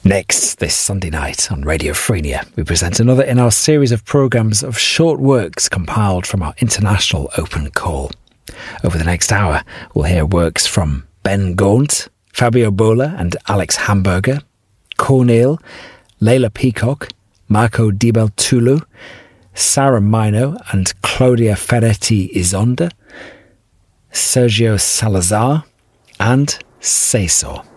Next, this Sunday night on Radio Frenia, we present another in our series of programmes of short works compiled from our international open call. Over the next hour, we'll hear works from Ben Gaunt, Fabio Bola and Alex Hamburger, Cornel, Leila Peacock, Marco Di Beltulu, Sarah Mino and Claudia Ferretti Izonda, Sergio Salazar and Cesar.